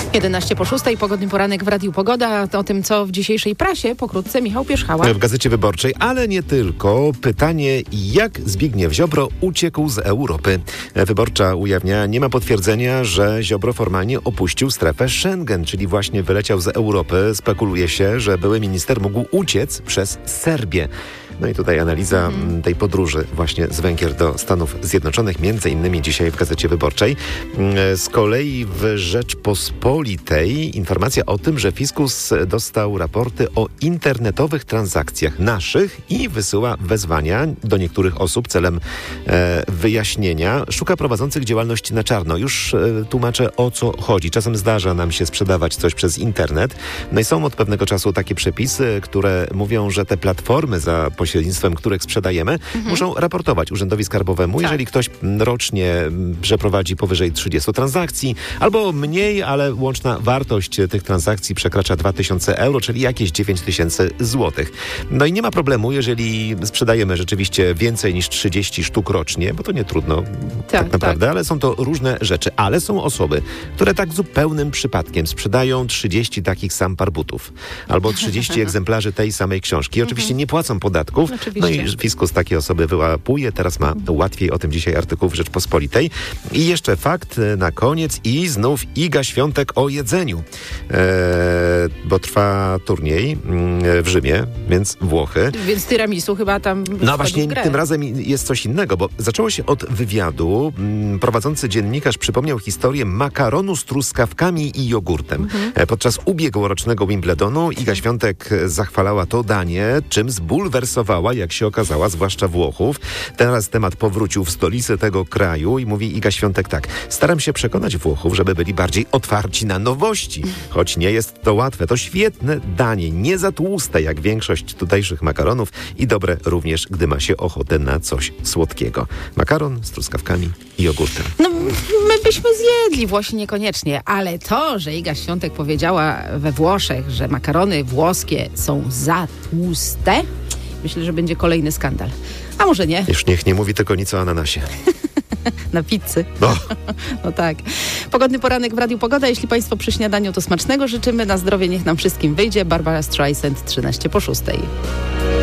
11:06, pogodny poranek w Radiu Pogoda. O tym, co w dzisiejszej prasie, pokrótce Michał Pierzchała. W Gazecie Wyborczej, ale nie tylko. Pytanie, jak Zbigniew Ziobro uciekł z Europy. Wyborcza ujawnia, nie ma potwierdzenia, że Ziobro formalnie opuścił strefę Schengen, czyli właśnie wyleciał z Europy. Spekuluje się, że były minister mógł uciec przez Serbię. No i tutaj analiza tej podróży właśnie z Węgier do Stanów Zjednoczonych, między innymi dzisiaj w Gazecie Wyborczej. Z kolei w Rzeczpospolitej informacja o tym, że Fiskus dostał raporty o internetowych transakcjach naszych i wysyła wezwania do niektórych osób celem wyjaśnienia. Szuka prowadzących działalność na czarno. Już tłumaczę, o co chodzi. Czasem zdarza nam się sprzedawać coś przez internet. No i są od pewnego czasu takie przepisy, które mówią, że te platformy, za pośrednictwem których sprzedajemy, muszą raportować Urzędowi Skarbowemu, jeżeli ktoś rocznie przeprowadzi powyżej 30 transakcji, albo mniej, ale łączna wartość tych transakcji przekracza 2000 euro, czyli jakieś 9000 złotych. No i nie ma problemu, jeżeli sprzedajemy rzeczywiście więcej niż 30 sztuk rocznie, bo to nie trudno tak naprawdę, ale są to różne rzeczy. Ale są osoby, które tak zupełnym przypadkiem sprzedają 30 takich sam par butów, albo 30 egzemplarzy tej samej książki. Oczywiście nie płacą podatków. Oczywiście. No i Fiskus takie osoby wyłapuje. Teraz ma łatwiej, o tym dzisiaj artykuł w Rzeczpospolitej. I jeszcze fakt na koniec i znów Iga Świątek o jedzeniu. Bo trwa turniej w Rzymie, więc Włochy. Więc tiramisu chyba tam No właśnie, tym razem jest coś innego, bo zaczęło się od wywiadu. Prowadzący dziennikarz przypomniał historię makaronu z truskawkami i jogurtem. Podczas ubiegłorocznego Wimbledonu Iga Świątek zachwalała to danie, czym zbulwersowała, jak się okazała, zwłaszcza Włochów. Teraz temat powrócił w stolicę tego kraju i mówi Iga Świątek tak: staram się przekonać Włochów, żeby byli bardziej otwarci na nowości. Choć nie jest to łatwe, to świetne danie, nie za tłuste jak większość tutejszych makaronów i dobre również, gdy ma się ochotę na coś słodkiego. Makaron z truskawkami i jogurtem. No, my byśmy zjedli, Włosi niekoniecznie, ale to, że Iga Świątek powiedziała we Włoszech, że makarony włoskie są za tłuste, myślę, że będzie kolejny skandal. A może nie? Już niech nie mówi tylko nic o ananasie. Na pizzy. No. No tak. Pogodny poranek w Radiu Pogoda. Jeśli Państwo przy śniadaniu, to smacznego życzymy. Na zdrowie niech nam wszystkim wyjdzie. Barbara Streisand, 13:06.